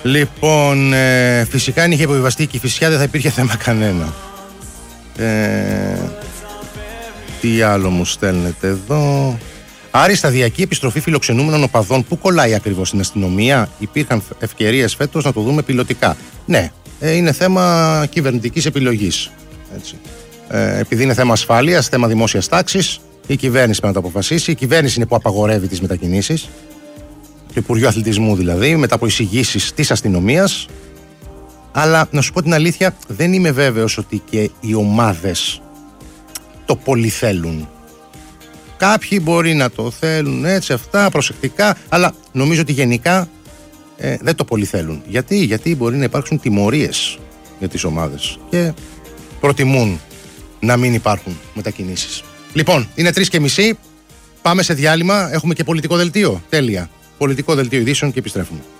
Λοιπόν, φυσικά αν είχε υποβιβαστεί και η Κηφισιά δεν θα υπήρχε θέμα κανένα. Τι άλλο μου στέλνετε εδώ? Άρη, σταδιακή επιστροφή φιλοξενούμενων οπαδών. Πού κολλάει ακριβώς στην αστυνομία? Υπήρχαν ευκαιρίες φέτος να το δούμε πιλωτικά. Ναι, είναι θέμα κυβερνητικής επιλογής. Έτσι. Επειδή είναι θέμα ασφάλειας, θέμα δημόσιας τάξης, η κυβέρνηση πρέπει να το αποφασίσει. Η κυβέρνηση είναι που απαγορεύει τις μετακινήσεις. Το Υπουργείο Αθλητισμού δηλαδή, μετά από εισηγήσεις της αστυνομίας. Αλλά να σου πω την αλήθεια, δεν είμαι βέβαιος ότι και οι ομάδες το πολύ θέλουν. Κάποιοι μπορεί να το θέλουν έτσι, αυτά, προσεκτικά, αλλά νομίζω ότι γενικά δεν το πολύ θέλουν. Γιατί μπορεί να υπάρξουν τιμωρίες για τις ομάδες και προτιμούν να μην υπάρχουν μετακινήσεις. Λοιπόν, είναι 3:30, πάμε σε διάλειμμα, έχουμε και πολιτικό δελτίο. Τέλεια. Πολιτικό δελτίο ειδήσεων και επιστρέφουμε.